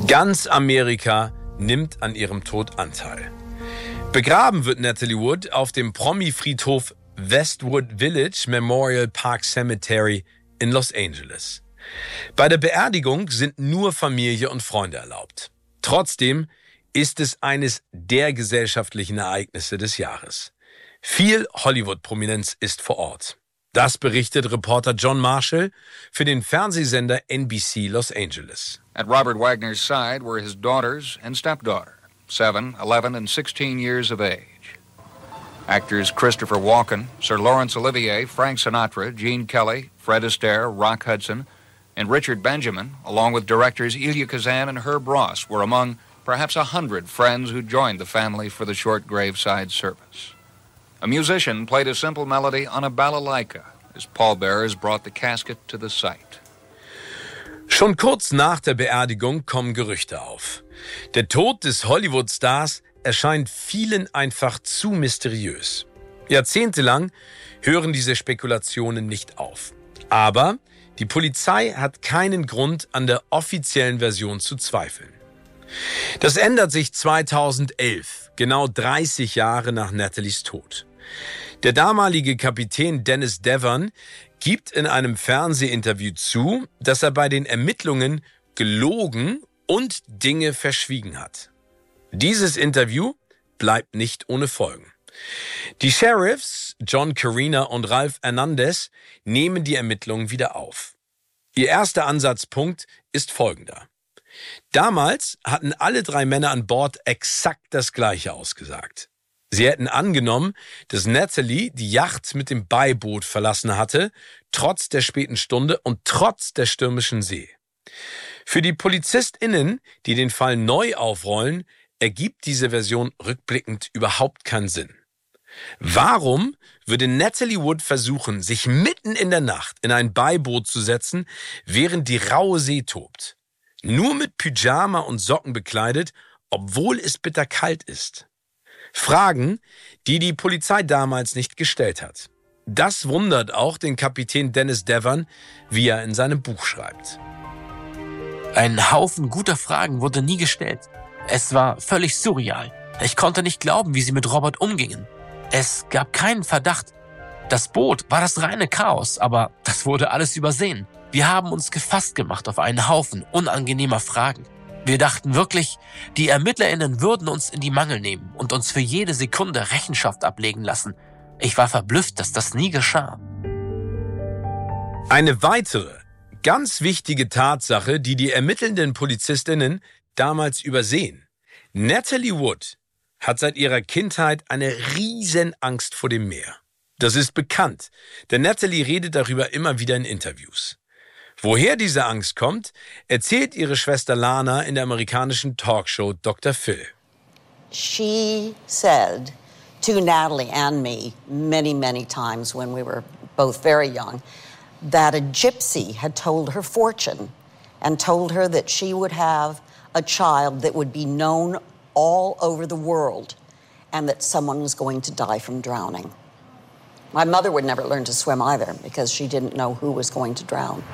Ganz Amerika nimmt an ihrem Tod Anteil. Begraben wird Natalie Wood auf dem Promi-Friedhof Westwood Village Memorial Park Cemetery in Los Angeles. Bei der Beerdigung sind nur Familie und Freunde erlaubt. Trotzdem ist es eines der gesellschaftlichen Ereignisse des Jahres. Viel Hollywood-Prominenz ist vor Ort. Das berichtet Reporter John Marshall für den Fernsehsender NBC Los Angeles. At Robert Wagner's side were his daughters and stepdaughter, 7, 11, and 16 years of age. Actors Christopher Walken, Sir Laurence Olivier, Frank Sinatra, Gene Kelly, Fred Astaire, Rock Hudson, and Richard Benjamin, along with directors Elia Kazan and Herb Ross, were among perhaps 100 friends who joined the family for the short graveside service. A musician played a simple melody on a balalaika as pallbearers brought the casket to the site. Schon kurz nach der Beerdigung kommen Gerüchte auf. Der Tod des Hollywood-Stars erscheint vielen einfach zu mysteriös. Jahrzehntelang hören diese Spekulationen nicht auf. Aber die Polizei hat keinen Grund, an der offiziellen Version zu zweifeln. Das ändert sich 2011, genau 30 Jahre nach Natalies Tod. Der damalige Kapitän Dennis Devon gibt in einem Fernsehinterview zu, dass er bei den Ermittlungen gelogen und Dinge verschwiegen hat. Dieses Interview bleibt nicht ohne Folgen. Die Sheriffs John Carina und Ralph Hernandez nehmen die Ermittlungen wieder auf. Ihr erster Ansatzpunkt ist folgender. Damals hatten alle 3 Männer an Bord exakt das Gleiche ausgesagt. Sie hätten angenommen, dass Natalie die Yacht mit dem Beiboot verlassen hatte, trotz der späten Stunde und trotz der stürmischen See. Für die PolizistInnen, die den Fall neu aufrollen, ergibt diese Version rückblickend überhaupt keinen Sinn. Warum würde Natalie Wood versuchen, sich mitten in der Nacht in ein Beiboot zu setzen, während die raue See tobt? Nur mit Pyjama und Socken bekleidet, obwohl es bitterkalt ist. Fragen, die die Polizei damals nicht gestellt hat. Das wundert auch den Kapitän Dennis Devon, wie er in seinem Buch schreibt. Ein Haufen guter Fragen wurde nie gestellt. Es war völlig surreal. Ich konnte nicht glauben, wie sie mit Robert umgingen. Es gab keinen Verdacht. Das Boot war das reine Chaos, aber das wurde alles übersehen. Wir haben uns gefasst gemacht auf einen Haufen unangenehmer Fragen. Wir dachten wirklich, die ErmittlerInnen würden uns in die Mangel nehmen und uns für jede Sekunde Rechenschaft ablegen lassen. Ich war verblüfft, dass das nie geschah. Eine weitere, ganz wichtige Tatsache, die die ermittelnden PolizistInnen damals übersehen. Natalie Wood hat seit ihrer Kindheit eine riesen Angst vor dem Meer. Das ist bekannt, denn Natalie redet darüber immer wieder in Interviews. Woher diese Angst kommt, erzählt ihre Schwester Lana in der amerikanischen Talkshow Dr. Phil. She said to Natalie and me many, many times when we were both very young that a gypsy had told her fortune and told her that she would have a child that would be known all over the world and that someone was going to die from drowning. My mother would never learn to swim either because she didn't know who was going to drown.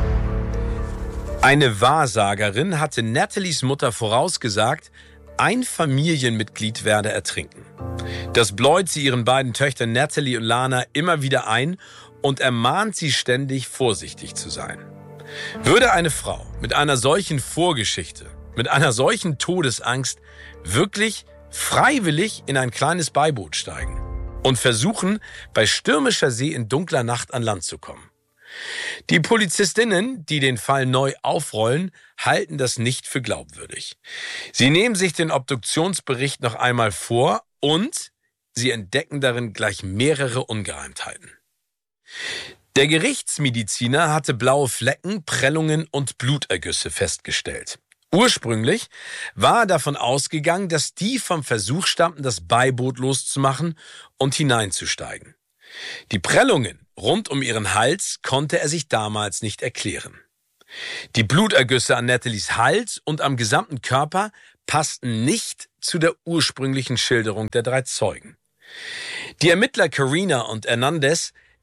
Eine Wahrsagerin hatte Natalies Mutter vorausgesagt, ein Familienmitglied werde ertrinken. Das bläut sie ihren beiden Töchtern Natalie und Lana immer wieder ein und ermahnt sie ständig, vorsichtig zu sein. Würde eine Frau mit einer solchen Vorgeschichte, mit einer solchen Todesangst wirklich freiwillig in ein kleines Beiboot steigen und versuchen, bei stürmischer See in dunkler Nacht an Land zu kommen? Die PolizistInnen, die den Fall neu aufrollen, halten das nicht für glaubwürdig. Sie nehmen sich den Obduktionsbericht noch einmal vor und sie entdecken darin gleich mehrere Ungereimtheiten. Der Gerichtsmediziner hatte blaue Flecken, Prellungen und Blutergüsse festgestellt. Ursprünglich war er davon ausgegangen, dass die vom Versuch stammten, das Beiboot loszumachen und hineinzusteigen. Die Prellungen rund um ihren Hals konnte er sich damals nicht erklären. Die Blutergüsse an Natalies Hals und am gesamten Körper passten nicht zu der ursprünglichen Schilderung der 3 Zeugen. Die Ermittler Carina und Hernandez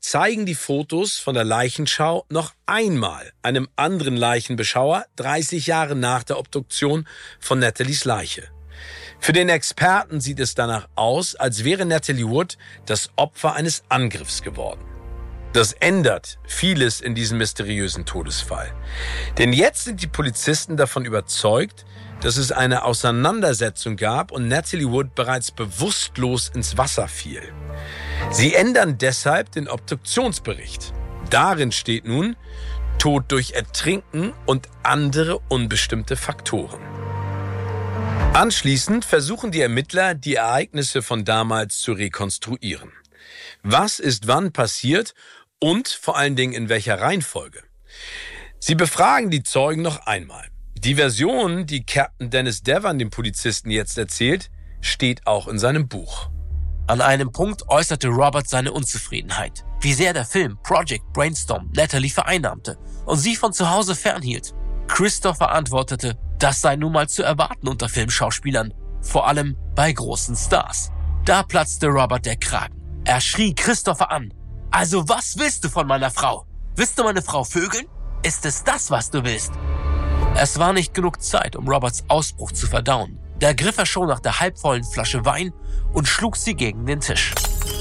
zeigen die Fotos von der Leichenschau noch einmal einem anderen Leichenbeschauer 30 Jahre nach der Obduktion von Nathalies Leiche. Für den Experten sieht es danach aus, als wäre Natalie Wood das Opfer eines Angriffs geworden. Das ändert vieles in diesem mysteriösen Todesfall. Denn jetzt sind die Polizisten davon überzeugt, dass es eine Auseinandersetzung gab und Natalie Wood bereits bewusstlos ins Wasser fiel. Sie ändern deshalb den Obduktionsbericht. Darin steht nun Tod durch Ertrinken und andere unbestimmte Faktoren. Anschließend versuchen die Ermittler, die Ereignisse von damals zu rekonstruieren. Was ist wann passiert und vor allen Dingen in welcher Reihenfolge? Sie befragen die Zeugen noch einmal. Die Version, die Captain Dennis Devan dem Polizisten jetzt erzählt, steht auch in seinem Buch. An einem Punkt äußerte Robert seine Unzufriedenheit, wie sehr der Film Project Brainstorm Natalie vereinnahmte und sie von zu Hause fernhielt. Christopher antwortete, das sei nun mal zu erwarten unter Filmschauspielern, vor allem bei großen Stars. Da platzte Robert der Kragen. Er schrie Christopher an. Also was willst du von meiner Frau? Willst du meine Frau vögeln? Ist es das, was du willst? Es war nicht genug Zeit, um Roberts Ausbruch zu verdauen. Da griff er schon nach der halbvollen Flasche Wein und schlug sie gegen den Tisch.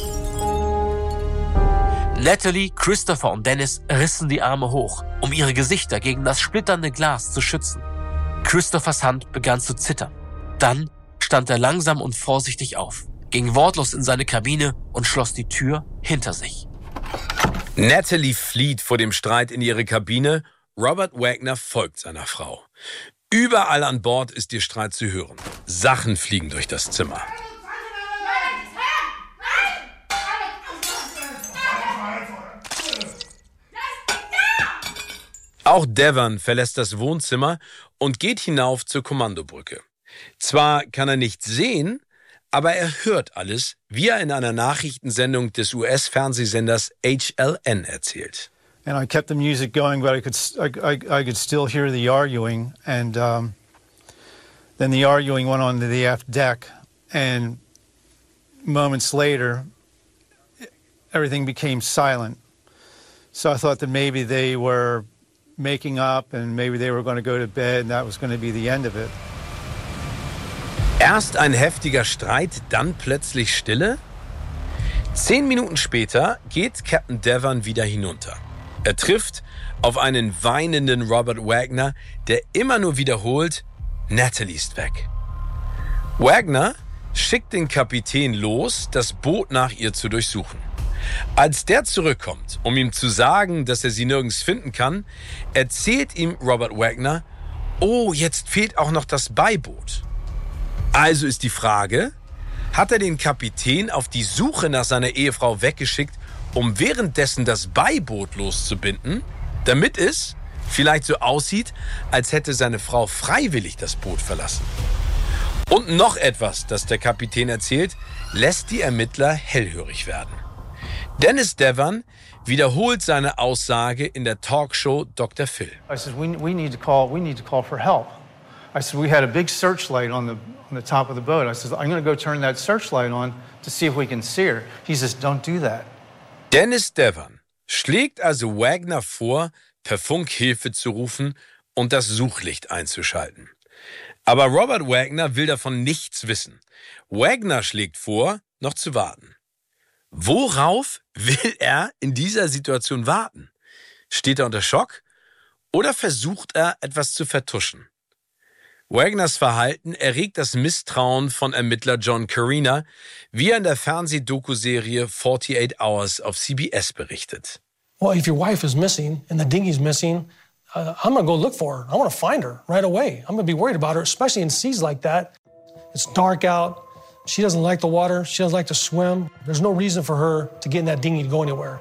Natalie, Christopher und Dennis rissen die Arme hoch, um ihre Gesichter gegen das splitternde Glas zu schützen. Christophers Hand begann zu zittern. Dann stand er langsam und vorsichtig auf, ging wortlos in seine Kabine und schloss die Tür hinter sich. Natalie flieht vor dem Streit in ihre Kabine. Robert Wagner folgt seiner Frau. Überall an Bord ist ihr Streit zu hören. Sachen fliegen durch das Zimmer. Auch Devan verlässt das Wohnzimmer und geht hinauf zur Kommandobrücke. Zwar kann er nichts sehen, aber er hört alles, wie er in einer Nachrichtensendung des US-Fernsehsenders HLN erzählt. And I kept the music going, but I could still hear the arguing. And then the arguing went on to the aft deck, and moments later, everything became silent. So I thought that maybe they were making up, and maybe they were going to go to bed, and that was going to be the end of it. Erst ein heftiger Streit, dann plötzlich Stille? 10 Minuten später geht Captain Devan wieder hinunter. Er trifft auf einen weinenden Robert Wagner, der immer nur wiederholt, Natalie ist weg. Wagner schickt den Kapitän los, das Boot nach ihr zu durchsuchen. Als der zurückkommt, um ihm zu sagen, dass er sie nirgends finden kann, erzählt ihm Robert Wagner, oh, jetzt fehlt auch noch das Beiboot. Also ist die Frage, hat er den Kapitän auf die Suche nach seiner Ehefrau weggeschickt, um währenddessen das Beiboot loszubinden, damit es vielleicht so aussieht, als hätte seine Frau freiwillig das Boot verlassen. Und noch etwas, das der Kapitän erzählt, lässt die Ermittler hellhörig werden. Dennis Devan wiederholt seine Aussage in der Talkshow Dr. Phil. I said, we need to call for help. I said, we had a big searchlight on the top of the boat. I said, I'm going to go turn that searchlight on to see if we can see her. He says, don't do that. Dennis Devan schlägt also Wagner vor, per Funk Hilfe zu rufen und das Suchlicht einzuschalten. Aber Robert Wagner will davon nichts wissen. Wagner schlägt vor, noch zu warten. Worauf will er in dieser Situation warten? Steht er unter Schock oder versucht er, etwas zu vertuschen? Wagners Verhalten erregt das Misstrauen von Ermittler John Carina, wie er in der Fernsehdokuserie 48 Hours auf CBS berichtet. Well, if your wife is missing and the dinghy's missing, I'm going to go look for her. I want to find her right away. I'm going to be worried about her, especially in seas like that. It's dark out. She doesn't like the water. She doesn't like to swim. There's no reason for her to get in that dinghy to go anywhere.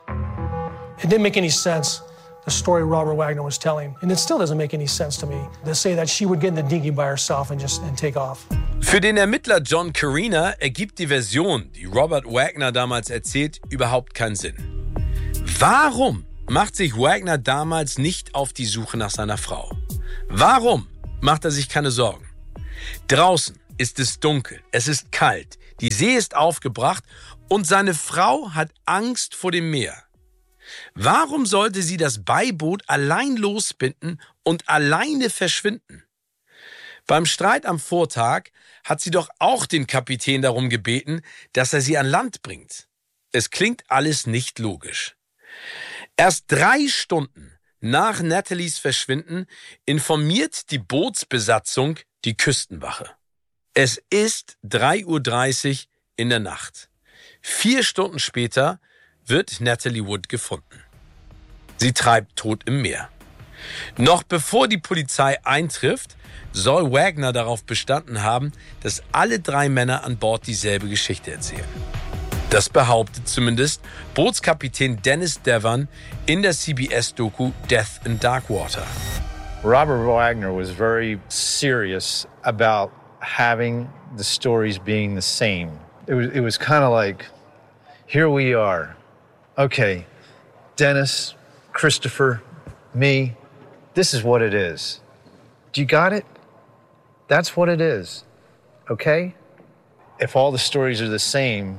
It didn't make any sense, the story Robert Wagner was telling. And it still doesn't make any sense to me to say that she would get in the dinghy by herself and take off. Für den Ermittler John Carina ergibt die Version, die Robert Wagner damals erzählt, überhaupt keinen Sinn. Warum macht sich Wagner damals nicht auf die Suche nach seiner Frau? Warum macht er sich keine Sorgen? Draußen ist es dunkel, es ist kalt, die See ist aufgebracht Und seine Frau hat Angst vor dem Meer. Warum sollte sie das Beiboot allein losbinden und alleine verschwinden? Beim Streit am Vortag hat sie doch auch den Kapitän darum gebeten, dass er sie an Land bringt. Es klingt alles nicht logisch. Erst 3 Stunden nach Nathalies Verschwinden informiert die Bootsbesatzung die Küstenwache. Es ist 3:30 Uhr in der Nacht. 4 Stunden später wird Natalie Wood gefunden. Sie treibt tot im Meer. Noch bevor die Polizei eintrifft, soll Wagner darauf bestanden haben, dass alle 3 Männer an Bord dieselbe Geschichte erzählen. Das behauptet zumindest Bootskapitän Dennis Devon in der CBS-Doku Death in Dark Water. Robert Wagner was very serious about having the stories being the same. It was kind of like, here we are. Okay, Dennis, Christopher, me, this is what it is. Do you got it? That's what it is. Okay? If all the stories are the same,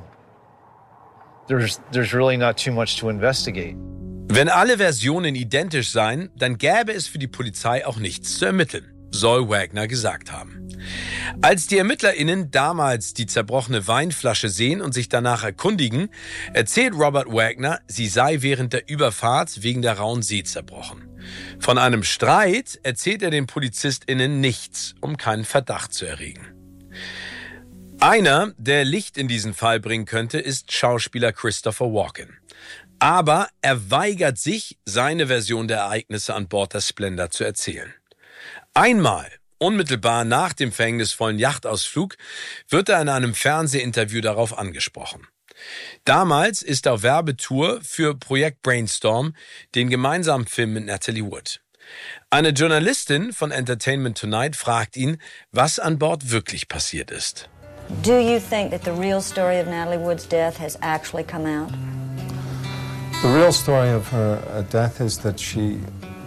there's really not too much to investigate. Wenn alle Versionen identisch seien, dann gäbe es für die Polizei auch nichts zu ermitteln, soll Wagner gesagt haben. Als die ErmittlerInnen damals die zerbrochene Weinflasche sehen und sich danach erkundigen, erzählt Robert Wagner, sie sei während der Überfahrt wegen der rauen See zerbrochen. Von einem Streit erzählt er den PolizistInnen nichts, um keinen Verdacht zu erregen. Einer, der Licht in diesen Fall bringen könnte, ist Schauspieler Christopher Walken. Aber er weigert sich, seine Version der Ereignisse an Bord der Splendor zu erzählen. Einmal, unmittelbar nach dem verhängnisvollen Yachtausflug, wird er in einem Fernsehinterview darauf angesprochen. Damals ist er auf Werbetour für Projekt Brainstorm, den gemeinsamen Film mit Natalie Wood. Eine Journalistin von Entertainment Tonight fragt ihn, was an Bord wirklich passiert ist. Do you think that the real story of Natalie Wood's death has actually come out? The real story of her death is that she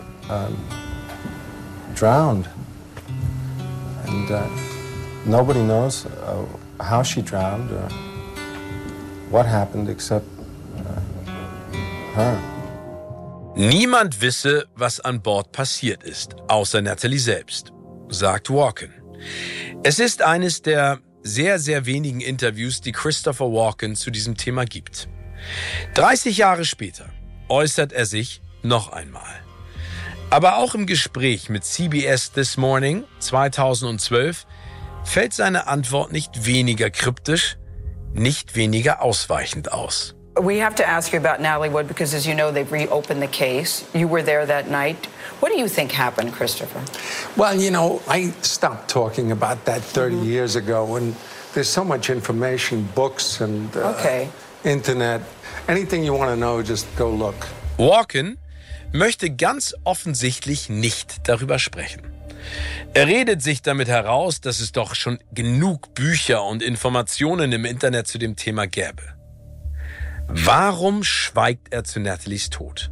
drowned. And nobody knows how she drowned or what happened except her. Niemand wisse, was an Bord passiert ist, außer Natalie selbst, sagt Walken. Es ist eines der sehr, sehr wenigen Interviews, die Christopher Walken zu diesem Thema gibt. 30 Jahre später äußert er sich noch einmal. Aber auch im Gespräch mit CBS This Morning 2012 fällt seine Antwort nicht weniger kryptisch, nicht weniger ausweichend aus. We have to ask you about Natalie Wood because, as you know, they've reopened the case. You were there that night. What do you think happened, Christopher? Well, you know, I stopped talking about that 30 years ago, and there's so much information, books and Internet. Anything you want to know, just go look. Walken möchte ganz offensichtlich nicht darüber sprechen. Er redet sich damit heraus, dass es doch schon genug Bücher und Informationen im Internet zu dem Thema gäbe. Warum schweigt er zu Nathalies Tod?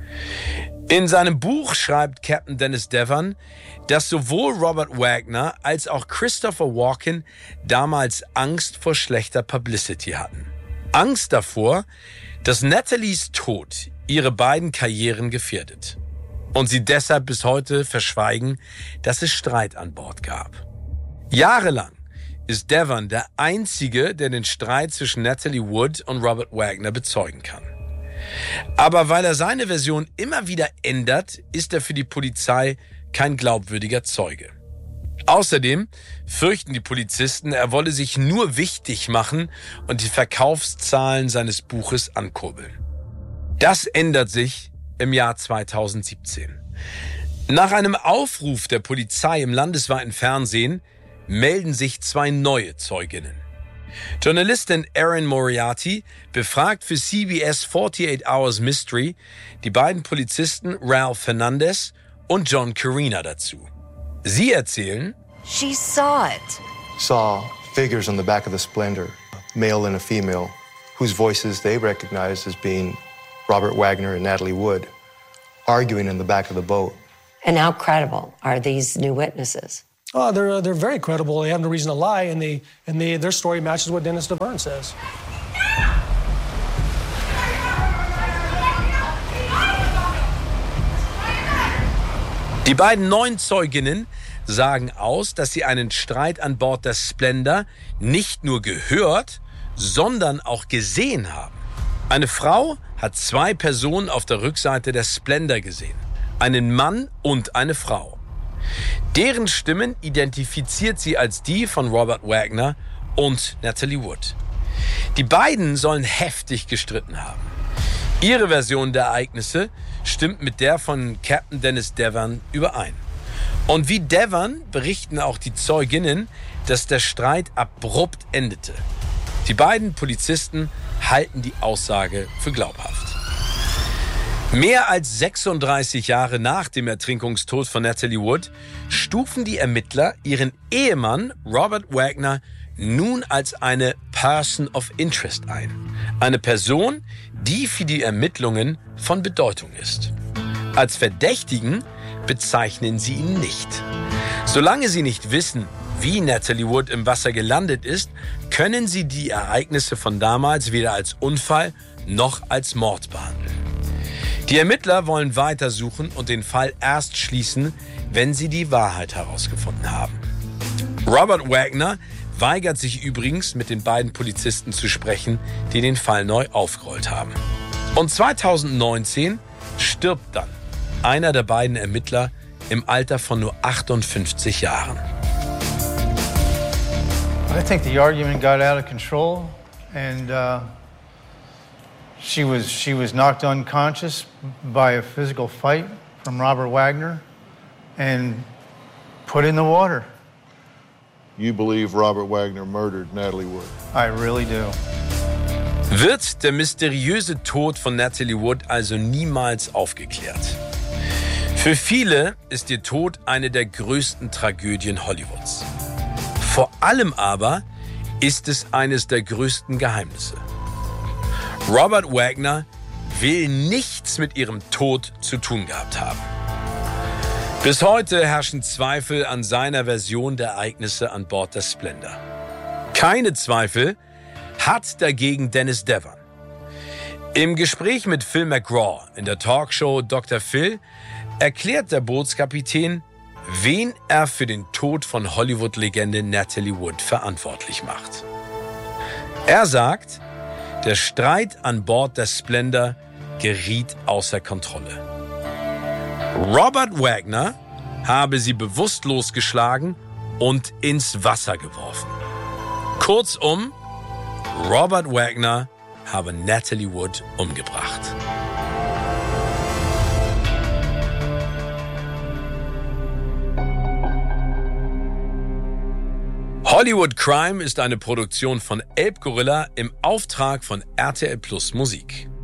In seinem Buch schreibt Captain Dennis Devon, dass sowohl Robert Wagner als auch Christopher Walken damals Angst vor schlechter Publicity hatten. Angst davor, dass Nathalies Tod ihre beiden Karrieren gefährdet. Und sie deshalb bis heute verschweigen, dass es Streit an Bord gab. Jahrelang ist Devon der Einzige, der den Streit zwischen Natalie Wood und Robert Wagner bezeugen kann. Aber weil er seine Version immer wieder ändert, ist er für die Polizei kein glaubwürdiger Zeuge. Außerdem fürchten die Polizisten, er wolle sich nur wichtig machen und die Verkaufszahlen seines Buches ankurbeln. Das ändert sich im Jahr 2017. Nach einem Aufruf der Polizei im landesweiten Fernsehen melden sich 2 neue Zeuginnen. Journalistin Erin Moriarty befragt für CBS 48 Hours Mystery die beiden Polizisten Ralph Fernandez und John Carina dazu. Sie erzählen, She saw it. Saw figures on the back of the Splendor, male and a female, whose voices they recognized as being Robert Wagner and Natalie Wood, arguing in the back of the boat. And how credible are these new witnesses? Oh, they're very credible. They have no reason to lie, and their story matches what Dennis Devon says. Die beiden neuen Zeuginnen sagen aus, dass sie einen Streit an Bord der Splendor nicht nur gehört, sondern auch gesehen haben. Eine Frau hat 2 Personen auf der Rückseite der Splendor gesehen. Einen Mann und eine Frau. Deren Stimmen identifiziert sie als die von Robert Wagner und Natalie Wood. Die beiden sollen heftig gestritten haben. Ihre Version der Ereignisse stimmt mit der von Captain Dennis Devon überein. Und wie Devon berichten auch die Zeuginnen, dass der Streit abrupt endete. Die beiden Polizisten halten die Aussage für glaubhaft. Mehr als 36 Jahre nach dem Ertrinkungstod von Natalie Wood stufen die Ermittler ihren Ehemann Robert Wagner nun als eine Person of Interest ein. Eine Person, die für die Ermittlungen von Bedeutung ist. Als Verdächtigen bezeichnen sie ihn nicht. Solange sie nicht wissen, wie Natalie Wood im Wasser gelandet ist, können sie die Ereignisse von damals weder als Unfall noch als Mord behandeln. Die Ermittler wollen weitersuchen und den Fall erst schließen, wenn sie die Wahrheit herausgefunden haben. Robert Wagner weigert sich übrigens, mit den beiden Polizisten zu sprechen, die den Fall neu aufgerollt haben. Und 2019 stirbt dann einer der beiden Ermittler im Alter von nur 58 Jahren. I think the argument got out of control, and she was knocked unconscious by a physical fight from Robert Wagner and put in the water. You believe Robert Wagner murdered Natalie Wood? I really do. Wird der mysteriöse Tod von Natalie Wood also niemals aufgeklärt? Für viele ist ihr Tod eine der größten Tragödien Hollywoods. Vor allem aber ist es eines der größten Geheimnisse. Robert Wagner will nichts mit ihrem Tod zu tun gehabt haben. Bis heute herrschen Zweifel an seiner Version der Ereignisse an Bord der Splendor. Keine Zweifel hat dagegen Dennis Devon. Im Gespräch mit Phil McGraw in der Talkshow Dr. Phil erklärt der Bootskapitän, wen er für den Tod von Hollywood-Legende Natalie Wood verantwortlich macht. Er sagt, der Streit an Bord der Splendor geriet außer Kontrolle. Robert Wagner habe sie bewusstlos geschlagen und ins Wasser geworfen. Kurzum, Robert Wagner habe Natalie Wood umgebracht. Hollywood Crime ist eine Produktion von Elbgorilla im Auftrag von RTL Plus Musik.